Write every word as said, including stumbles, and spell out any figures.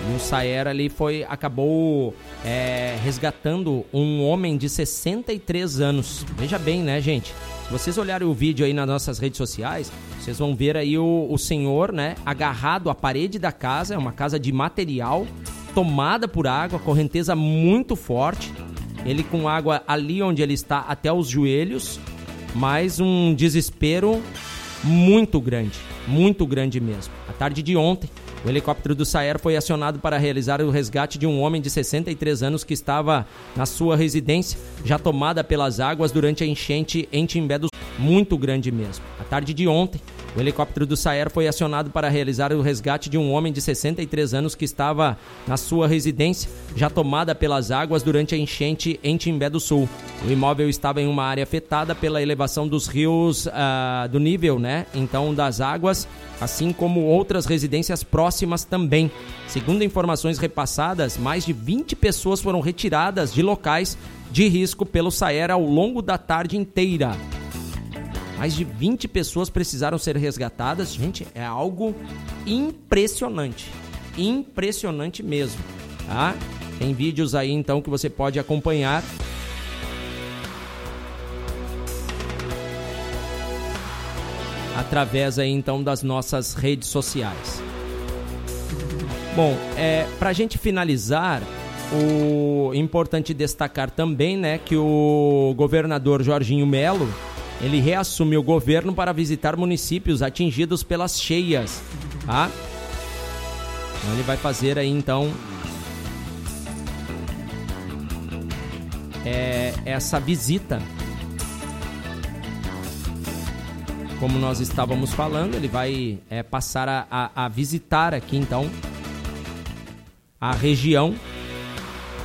E o SAER ali foi, acabou é, resgatando um homem de sessenta e três anos. Veja bem, né, gente? Se vocês olharem o vídeo aí nas nossas redes sociais, vocês vão ver aí o, o senhor, né, agarrado à parede da casa. É uma casa de material, tomada por água, correnteza muito forte. Ele com água ali onde ele está até os joelhos, mas um desespero muito grande, muito grande mesmo. À tarde de ontem, o helicóptero do SAER foi acionado para realizar o resgate de um homem de sessenta e três anos que estava na sua residência, já tomada pelas águas durante a enchente em Timbé do Sul. Muito grande mesmo. À tarde de ontem, o helicóptero do SAER foi acionado para realizar o resgate de um homem de sessenta e três anos que estava na sua residência, já tomada pelas águas durante a enchente em Timbé do Sul. O imóvel estava em uma área afetada pela elevação dos rios, uh, do nível, né? Então, das águas, assim como outras residências próximas também. Segundo informações repassadas, mais de vinte pessoas foram retiradas de locais de risco pelo SAER ao longo da tarde inteira. Mais de vinte pessoas precisaram ser resgatadas. Gente, é algo impressionante. Impressionante mesmo, tá? Tem vídeos aí, então, que você pode acompanhar. Através aí, então, das nossas redes sociais. Bom, é, pra gente finalizar, o importante destacar também, né, que o governador Jorginho Melo, ele reassume o governo para visitar municípios atingidos pelas cheias, tá? Então ele vai fazer aí, então, é, essa visita. Como nós estávamos falando, ele vai é, passar a, a, a visitar aqui, então, a região